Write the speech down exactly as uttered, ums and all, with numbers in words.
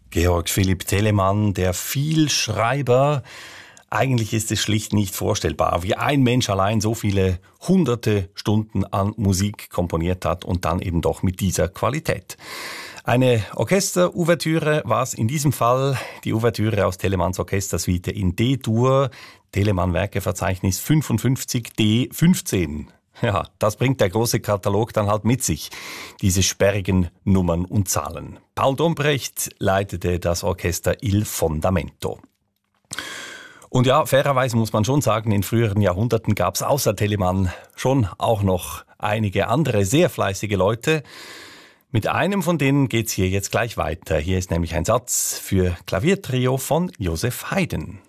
Georg Philipp Telemann, der Vielschreiber. Eigentlich ist es schlicht nicht vorstellbar, wie ein Mensch allein so viele hunderte Stunden an Musik komponiert hat und dann eben doch mit dieser Qualität. Eine Orchester-Ouvertüre war es in diesem Fall, die Ouvertüre aus Telemanns Orchestersuite in D-Dur, Telemann-Werkeverzeichnis fünfundfünfzig D fünfzehn. Ja, das bringt der große Katalog dann halt mit sich, diese sperrigen Nummern und Zahlen. Paul Dombrecht leitete das Orchester Il Fondamento. Und ja, fairerweise muss man schon sagen, in früheren Jahrhunderten gab es außer Telemann schon auch noch einige andere sehr fleißige Leute. Mit einem von denen geht's hier jetzt gleich weiter. Hier ist nämlich ein Satz für Klaviertrio von Joseph Haydn.